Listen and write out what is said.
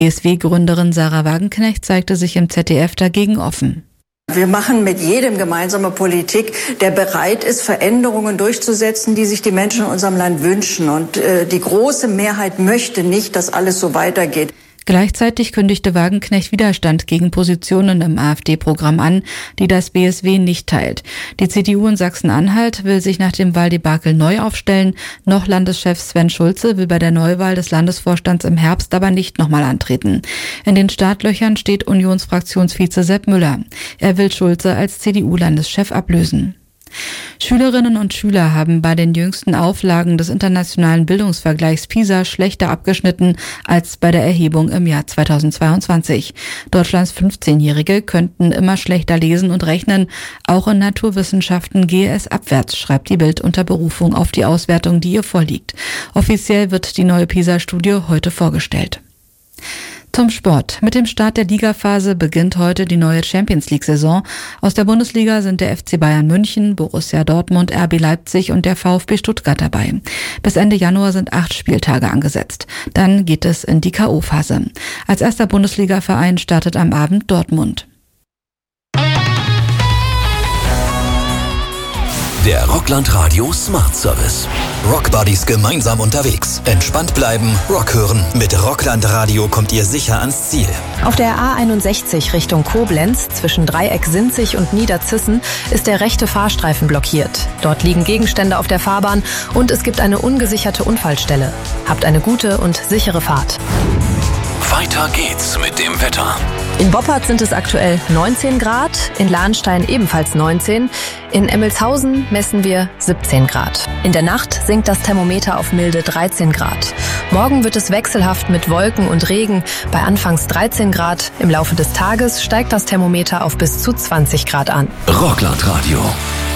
BSW-Gründerin Sarah Wagenknecht zeigte sich im ZDF dagegen offen. Wir machen mit jedem gemeinsame Politik, der bereit ist, Veränderungen durchzusetzen, die sich die Menschen in unserem Land wünschen. Und die große Mehrheit möchte nicht, dass alles so weitergeht. Gleichzeitig kündigte Wagenknecht Widerstand gegen Positionen im AfD-Programm an, die das BSW nicht teilt. Die CDU in Sachsen-Anhalt will sich nach dem Wahldebakel neu aufstellen. Noch Landeschef Sven Schulze will bei der Neuwahl des Landesvorstands im Herbst aber nicht nochmal antreten. In den Startlöchern steht Unionsfraktionsvize Sepp Müller. Er will Schulze als CDU-Landeschef ablösen. Schülerinnen und Schüler haben bei den jüngsten Auflagen des internationalen Bildungsvergleichs PISA schlechter abgeschnitten als bei der Erhebung im Jahr 2022. Deutschlands 15-Jährige könnten immer schlechter lesen und rechnen. Auch in Naturwissenschaften gehe es abwärts, schreibt die Bild unter Berufung auf die Auswertung, die ihr vorliegt. Offiziell wird die neue PISA-Studie heute vorgestellt. Zum Sport. Mit dem Start der Ligaphase beginnt heute die neue Champions-League-Saison. Aus der Bundesliga sind der FC Bayern München, Borussia Dortmund, RB Leipzig und der VfB Stuttgart dabei. Bis Ende Januar sind 8 Spieltage angesetzt. Dann geht es in die K.O.-Phase. Als erster Bundesliga-Verein startet am Abend Dortmund. Der Rockland Radio Smart Service. Rockbuddies gemeinsam unterwegs. Entspannt bleiben, Rock hören. Mit Rockland Radio kommt ihr sicher ans Ziel. Auf der A61 Richtung Koblenz zwischen Dreieck-Sinzig und Niederzissen ist der rechte Fahrstreifen blockiert. Dort liegen Gegenstände auf der Fahrbahn und es gibt eine ungesicherte Unfallstelle. Habt eine gute und sichere Fahrt. Weiter geht's mit dem Wetter. In Boppard sind es aktuell 19 Grad, in Lahnstein ebenfalls 19, in Emmelshausen messen wir 17 Grad. In der Nacht sinkt das Thermometer auf milde 13 Grad. Morgen wird es wechselhaft mit Wolken und Regen bei anfangs 13 Grad. Im Laufe des Tages steigt das Thermometer auf bis zu 20 Grad an. Rockland Radio.